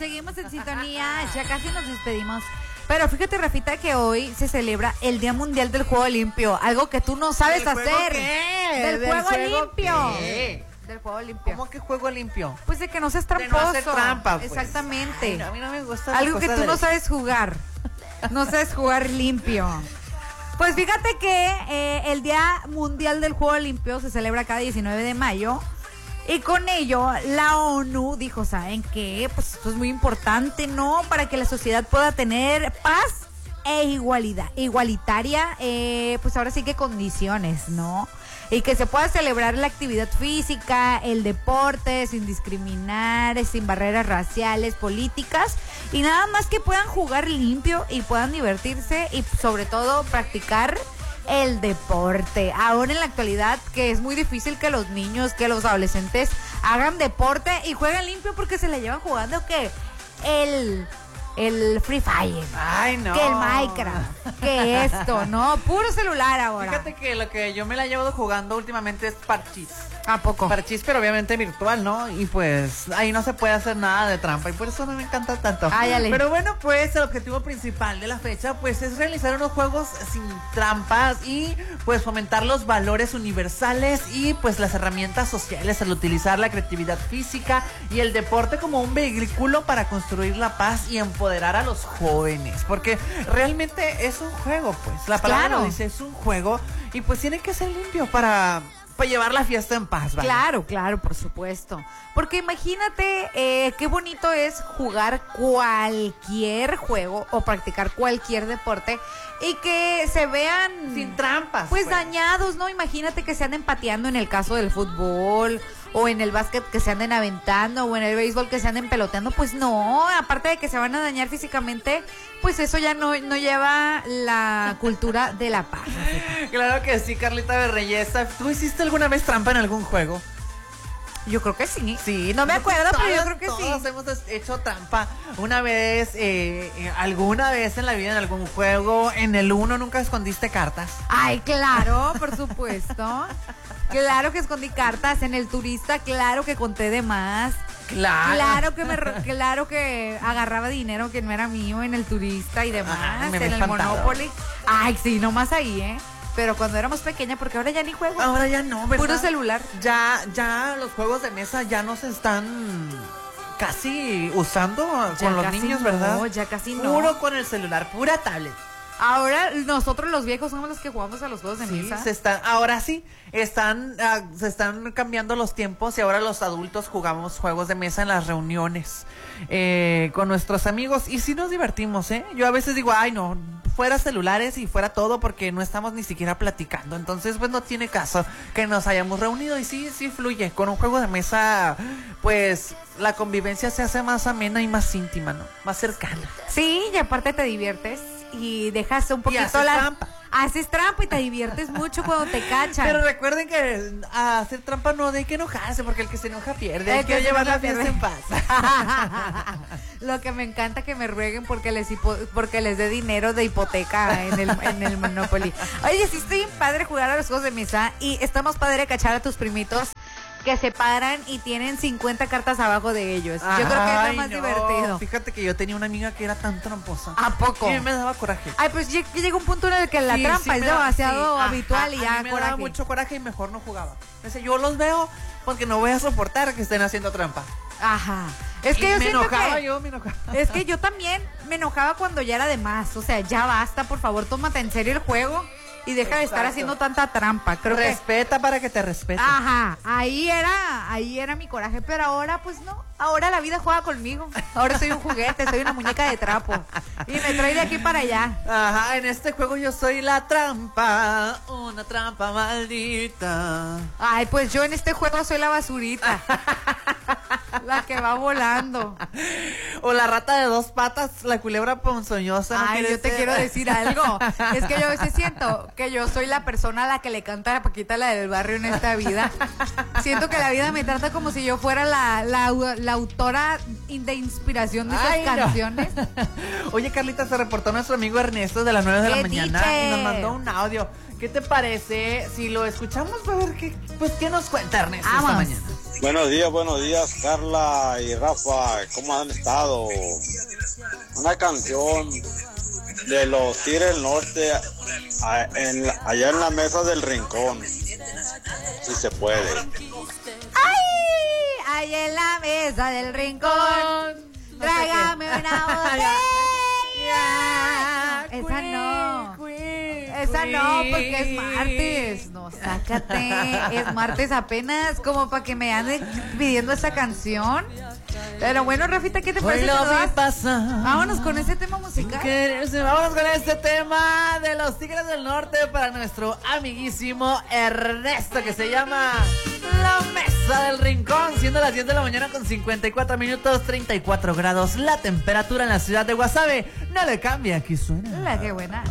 seguimos en sintonía, ya casi nos despedimos. Pero fíjate, Rafita, que hoy se celebra el Día Mundial del Juego Limpio, algo que tú no sabes hacer. ¿Del juego limpio. ¿Qué? Del juego limpio. ¿Cómo que juego limpio? Pues de que no seas tramposo. De no hacer trampa, pues. Exactamente. Ay, no, a mí no me gusta. Algo que tú no sabes jugar. No sabes jugar limpio. Pues fíjate que el Día Mundial del Juego Limpio se celebra cada 19 de mayo. Y con ello, la ONU dijo, ¿saben qué? Pues esto es muy importante, ¿no? Para que la sociedad pueda tener paz e igualitaria, pues ahora sí que condiciones, ¿no? Y que se pueda celebrar la actividad física, el deporte, sin discriminar, sin barreras raciales, políticas, y nada más que puedan jugar limpio y puedan divertirse y sobre todo practicar el deporte. Ahora en la actualidad que es muy difícil que los niños, que los adolescentes hagan deporte y jueguen limpio porque se le llevan jugando que el Free Fire. Ay, no. Que el Minecraft. Que esto, ¿no? Puro celular ahora. Fíjate que lo que yo me la llevo jugando últimamente es parchís. ¿A poco? Parchís, pero obviamente virtual, ¿no? Y pues ahí no se puede hacer nada de trampa y por eso no me encanta tanto. Áyale. Pero bueno, pues el objetivo principal de la fecha pues es realizar unos juegos sin trampas y pues fomentar los valores universales y pues las herramientas sociales al utilizar la creatividad física y el deporte como un vehículo para construir la paz y empoderar a los jóvenes, porque realmente es un juego, pues la palabra lo dice, es un juego y pues tiene que ser limpio para llevar la fiesta en paz, ¿vale? Claro, por supuesto. Porque imagínate qué bonito es jugar cualquier juego o practicar cualquier deporte y que se vean sin trampas. Pues dañados, ¿no? Imagínate que se anden pateando en el caso del fútbol o en el básquet que se anden aventando o en el béisbol que se anden peloteando. Pues no, aparte de que se van a dañar físicamente, pues eso ya no lleva la cultura de la paz. Claro que sí, Carlita de Reyesa. ¿Tú hiciste alguna vez trampa en algún juego? Yo creo que sí. Sí, no me acuerdo, pero yo creo que todos sí. hemos hecho trampa una vez, alguna vez en la vida en algún juego. En el 1 nunca escondiste cartas. Ay, claro, por supuesto. Claro que escondí cartas. En el turista, claro que conté de más. Claro. Claro que agarraba dinero que no era mío en el turista y demás. Ay, en el Monopoly. Ay, sí, nomás ahí, ¿eh? Pero cuando éramos pequeñas, porque ahora ya ni juego. Ahora ya no, ¿verdad? Puro celular. Ya los juegos de mesa ya no se están casi usando con los niños, ¿verdad? No, ya casi no. Puro con el celular, pura tablet. Ahora nosotros los viejos somos los que jugamos a los juegos de mesa. Ahora sí, se están cambiando los tiempos y ahora los adultos jugamos juegos de mesa en las reuniones con nuestros amigos y sí nos divertimos, ¿eh? Yo a veces digo, ay no, fuera celulares y fuera todo porque no estamos ni siquiera platicando, entonces pues no tiene caso que nos hayamos reunido y sí fluye. Con un juego de mesa pues la convivencia se hace más amena y más íntima, ¿no? Más cercana. Sí, y aparte te diviertes y dejas un poquito trampa. Haces trampa y te diviertes mucho cuando te cachan. Pero recuerden que a hacer trampa no hay que enojarse, porque el que se enoja pierde. Hay que llevar la fiesta en paz. Lo que me encanta que me rueguen porque les dé dinero de hipoteca en el Monopoly. Oye, sí estoy padre jugar a los juegos de mesa y está más padre cachar a tus primitos que se paran y tienen 50 cartas abajo de ellos. Yo creo que es lo más divertido. Fíjate que yo tenía una amiga que era tan tramposa. ¿A poco? Y me daba coraje. Ay, pues llega un punto en el que la trampa es demasiado habitual y ya me daba mucho coraje y mejor no jugaba. Yo los veo porque no voy a soportar que estén haciendo trampa. Ajá. Es que me enojaba. Es que yo también me enojaba cuando ya era de más. O sea, ya basta, por favor, tómate en serio el juego y deja de estar haciendo tanta trampa. Respeta para que te respeten. Ajá, ahí era mi coraje, pero ahora pues no. Ahora la vida juega conmigo. Ahora soy un juguete, soy una muñeca de trapo y me trae de aquí para allá. Ajá, en este juego yo soy la trampa, una trampa maldita. Ay, pues yo en este juego soy la basurita. La que va volando. O la rata de 2 patas, la culebra ponzoñosa. ¿No? Ay, yo te quiero decir algo. Es que yo a veces siento que yo soy la persona a la que le canta a la Paquita, la del barrio en esta vida. Siento que la vida me trata como si yo fuera la autora de inspiración de esas canciones. Oye, Carlita, se reportó nuestro amigo Ernesto de las 9 de la mañana y nos mandó un audio. ¿Qué te parece si lo escuchamos? A ver qué nos cuenta Ernesto esta mañana. Buenos días, Carla y Rafa, ¿cómo han estado? Una canción de los Tigres del Norte allá en la mesa del rincón, si se puede. ¡Ay! Ahí en la mesa del rincón, tráigame una botella. Esa no. Esa no, porque es martes. No, sácate. Es martes apenas, como para que me anden pidiendo esa canción. Pero bueno, Rafita, ¿qué te parece? Vámonos con ese tema musical. Vámonos con este tema de los Tigres del Norte para nuestro amiguísimo Ernesto, que se llama La Mesa del Rincón, siendo las 10 de la mañana con 54 minutos, 34 grados la temperatura en la ciudad de Guasave. No le cambia, aquí suena La que buena.